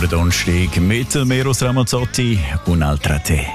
für den Donnerstag mit Meros Ramazzotti und Altrate.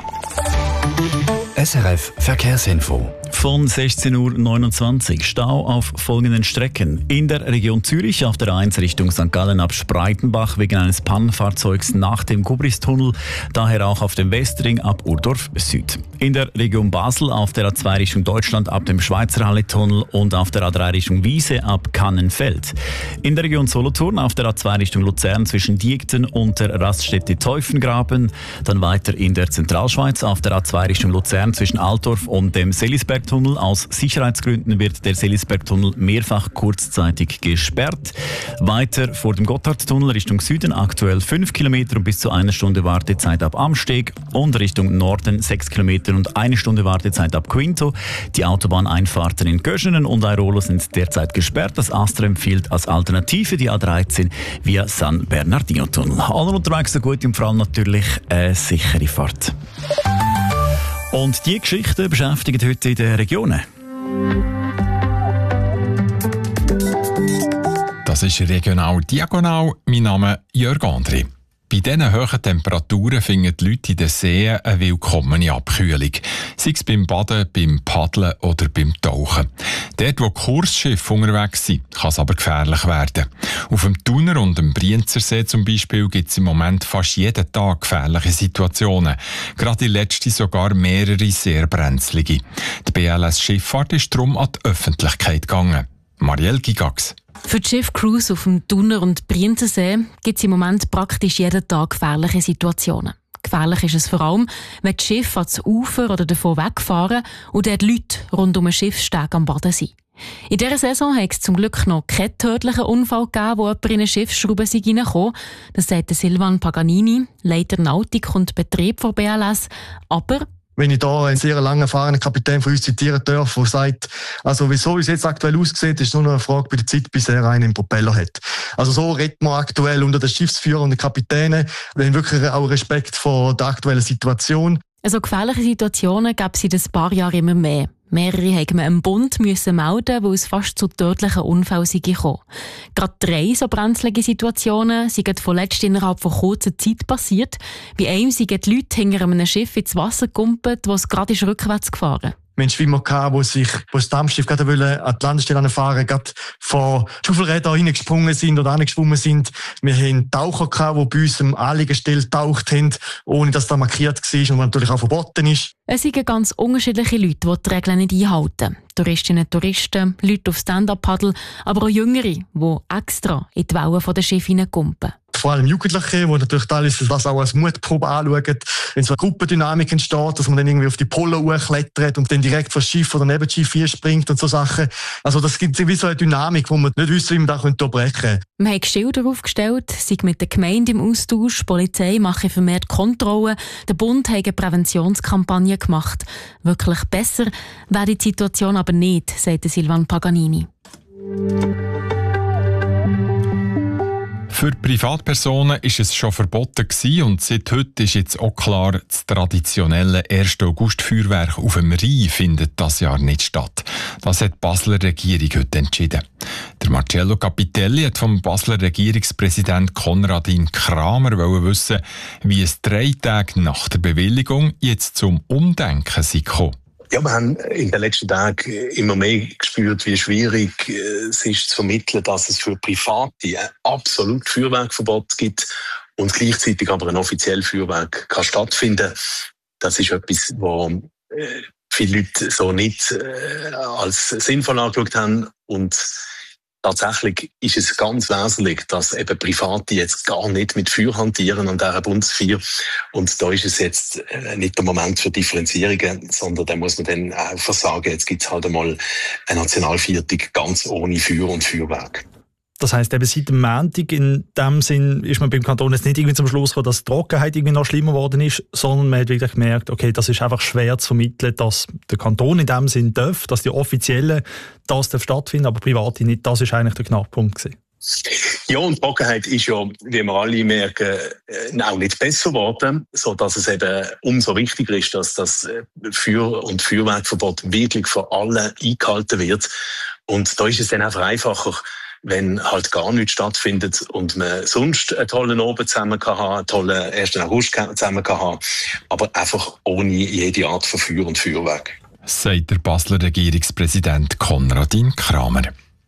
SRF Verkehrsinfo. Von 16.29 Uhr Stau auf folgenden Strecken. In der Region Zürich auf der A1 Richtung St. Gallen ab Spreitenbach wegen eines Pannenfahrzeugs nach dem Kubristunnel. Daher auch auf dem Westring ab Urdorf Süd. In der Region Basel auf der A2 Richtung Deutschland ab dem Schweizer Halle-Tunnel und auf der A3 Richtung Wiese ab Kannenfeld. In der Region Solothurn auf der A2 Richtung Luzern zwischen Diegten und der Raststätte Teufengraben. Dann weiter in der Zentralschweiz auf der A2 Richtung Luzern zwischen Altdorf und dem Selisbergtunnel. Aus Sicherheitsgründen wird der Selisbergtunnel mehrfach kurzzeitig gesperrt. Weiter vor dem Gotthardtunnel Richtung Süden aktuell 5 Kilometer und bis zu 1 Stunde Wartezeit ab Amsteg und Richtung Norden 6 Kilometer und 1 Stunde Wartezeit ab Quinto. Die Autobahneinfahrten in Göschenen und Airolo sind derzeit gesperrt. Das Astra empfiehlt als Alternative die A13 via San Bernardino-Tunnel. Alle unterwegs so gut und vor allem natürlich eine sichere Fahrt. Und diese Geschichten beschäftigen heute in den Regionen. Das ist regional diagonal. Mein Name ist Jörg André. Bei diesen hohen Temperaturen finden die Leute in den Seen eine willkommene Abkühlung. Sei es beim Baden, beim Paddeln oder beim Tauchen. Dort, wo Kursschiffe unterwegs sind, kann es aber gefährlich werden. Auf dem Thuner und dem Brienzersee zum Beispiel gibt es im Moment fast jeden Tag gefährliche Situationen. Gerade die letzte sogar mehrere sehr brenzlige. Die BLS Schifffahrt ist darum an die Öffentlichkeit gegangen. Marielle Gigax. Für die Schiffcrews auf dem Thuner und Brienzersee gibt es im Moment praktisch jeden Tag gefährliche Situationen. Gefährlich ist es vor allem, wenn die Schiffe ans Ufer oder davon wegfahren und dort Leute rund um den Schiffssteg am Baden sind. In dieser Saison hat es zum Glück noch keinen tödlichen Unfall gegeben, wo jemand in eine Schiffsschraube reingekommen ist. Das sagt Silvan Paganini, Leiter Nautik und Betrieb von BLS. Aber wenn ich da einen sehr lang erfahrenen Kapitän von uns zitieren darf, der sagt, also wieso es jetzt aktuell aussieht, ist nur noch eine Frage bei der Zeit, bis er einen Propeller hat. Also so redet man aktuell unter den Schiffsführern und den Kapitänen. Wir haben wirklich auch Respekt vor der aktuellen Situation. Also gefährliche Situationen gab es in ein paar Jahren immer mehr. Mehrere mussten im Bund melden, weil es fast zu tödlichen Unfällen gekommen. Gerade 3 so brenzlige Situationen sind vorletzt innerhalb von kurzer Zeit passiert. Bei einem sind die Leute hinter einem Schiff ins Wasser gekumpelt, das es gerade rückwärts gefahren ist. Wir hatten Schwimmer, die das Dampfschiff gerade an die Landestelle fahren, gerade vor Schaufelräder reingesprungen sind oder angeschwommen sind. Wir hatten Taucher, die bei uns am Anliegestelle getaucht haben, ohne dass das markiert war und was natürlich auch verboten ist. Es sind ganz unterschiedliche Leute, die die Regeln nicht einhalten. Touristinnen und Touristen, Leute auf Stand-Up-Paddle, aber auch Jüngere, die extra in die Wellen der Schiffe hineinkumpen. Vor allem Jugendliche, die natürlich teilweise das auch als Mutprobe anschauen, wenn so eine Gruppendynamik entsteht, dass man dann irgendwie auf die Polle hochklettert und dann direkt vor das Schiff oder neben das Schiff springt und so Sachen. Also das gibt wie so eine Dynamik, wo man nicht wissen, wie man das unterbrechen könnte. Wir haben Schilder aufgestellt, sind mit der Gemeinde im Austausch, die Polizei macht vermehrt Kontrollen, der Bund hat eine Präventionskampagne gemacht. Wirklich besser wäre die Situation aber nicht, sagt Silvan Paganini. Für Privatpersonen ist es schon verboten gewesen und seit heute ist jetzt auch klar, das traditionelle 1. August-Feuerwerk auf dem Rhein findet das Jahr nicht statt. Das hat die Basler Regierung heute entschieden. Der Marcello Capitelli hat vom Basler Regierungspräsident Konradin Kramer wissen, wie es 3 Tage nach der Bewilligung jetzt zum Umdenken sei gekommen. Ja, wir haben in den letzten Tagen immer mehr gespürt, wie schwierig es ist zu vermitteln, dass es für Private ein absolut Feuerwerkverbot gibt und gleichzeitig aber ein offizielles Feuerwerk kann stattfinden. Das ist etwas, was viele Leute so nicht als sinnvoll angeschaut haben. Und tatsächlich ist es ganz wesentlich, dass eben Private jetzt gar nicht mit Feuer hantieren an dieser Bundesfeier. Und da ist es jetzt nicht der Moment für Differenzierungen, sondern da muss man dann einfach sagen, jetzt gibt es halt einmal eine Nationalviertig ganz ohne Feuer und Feuerwerk. Das heisst, eben seit dem Montag in dem Sinn ist man beim Kanton jetzt nicht irgendwie zum Schluss gekommen, dass die Trockenheit irgendwie noch schlimmer geworden ist, sondern man hat wirklich gemerkt, okay, das ist einfach schwer zu vermitteln, dass der Kanton in dem Sinn darf, dass die Offiziellen das stattfinden, aber Private nicht. Das ist eigentlich der Knackpunkt gewesen. Ja, und die Trockenheit ist ja, wie wir alle merken, auch nicht besser geworden, sodass es eben umso wichtiger ist, dass das Feuer- und Feuerwerkverbot wirklich für alle eingehalten wird. Und da ist es dann einfach einfacher, wenn halt gar nichts stattfindet und man sonst einen tollen Abend zusammen kann haben, einen tollen 1. August zusammen kann haben, aber einfach ohne jede Art von Feuer und Feuerwerk. Sagt der Basler Regierungspräsident Konradin Kramer.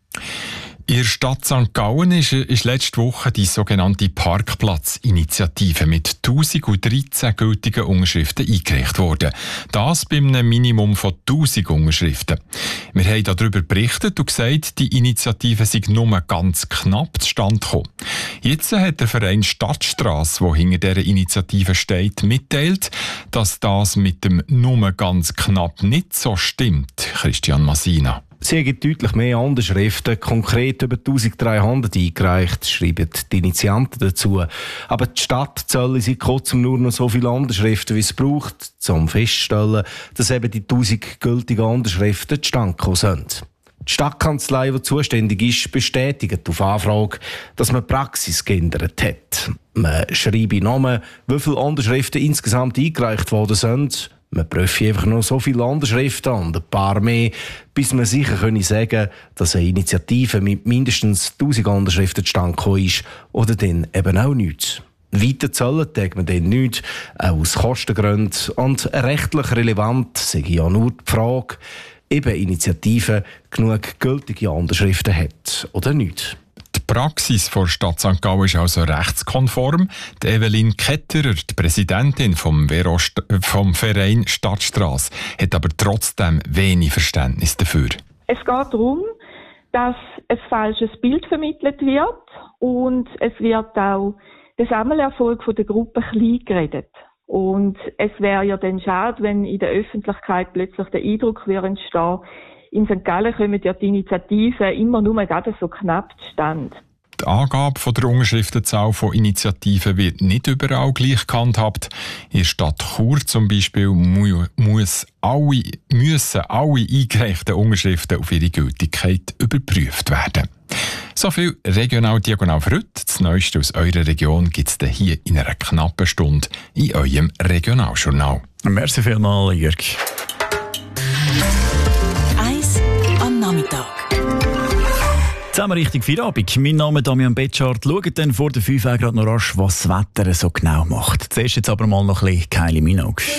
In der Stadt St. Gallen ist letzte Woche die sogenannte Parkplatzinitiative mit 1013 gültigen Unterschriften eingereicht worden. Das bei einem Minimum von 1000 Unterschriften. Wir haben darüber berichtet und gesagt, die Initiative sei nur ganz knapp zustande gekommen. Jetzt hat der Verein Stadtstrasse, der hinter dieser Initiative steht, mitteilt, dass das mit dem nur ganz knapp nicht so stimmt. Christian Massina. Sie haben deutlich mehr Unterschriften, konkret über 1300 eingereicht, schreiben die Initianten dazu. Aber die Stadt soll seit kurzem nur noch so viele Unterschriften, wie es braucht, um festzustellen, dass eben die 1000 gültigen Unterschriften zustande gekommen sind. Die Stadtkanzlei, die zuständig ist, bestätigt auf Anfrage, dass man die Praxis geändert hat. Man schreibe Namen, wie viele Unterschriften insgesamt eingereicht worden sind. Man prüfe einfach noch so viele Unterschriften und ein paar mehr, bis man sicher sagen könne, dass eine Initiative mit mindestens 1000 Unterschriften zustande gekommen ist oder dann eben auch nichts. Weiter zahlen trägt man dann nichts, auch aus Kostengründen. Und rechtlich relevant sei ja nur die Frage, eben Initiative genug gültige Unterschriften hat oder nicht. Die Praxis der Stadt St. Gallen ist also rechtskonform. Die Evelyn Ketterer, die Präsidentin vom Verein Stadtstrasse, hat aber trotzdem wenig Verständnis dafür. Es geht darum, dass ein falsches Bild vermittelt wird und es wird auch der Sammelerfolg der Gruppe klein geredet. Und es wäre ja dann schade, wenn in der Öffentlichkeit plötzlich der Eindruck entstehen, in St. Gallen kommen ja die Initiativen immer nur gerade so knapp zustande. Die Angabe der Unterschriftenzahl von Initiativen wird nicht überall gleich gehandhabt. In der Stadt Chur zum Beispiel müssen alle eingereichten Unterschriften auf ihre Gültigkeit überprüft werden. So viel Regional-Diagonal für heute. Das Neueste aus eurer Region gibt es hier in einer knappen Stunde in eurem Regionaljournal. Merci vielmals, Jörg. Zusammen richtig Feierabend. Mein Name ist Damian Betschart. Schaut dann vor der 5 Uhr gerade noch rasch, was das Wetter so genau macht. Zuerst jetzt aber mal noch ein bisschen Kylie Minogue.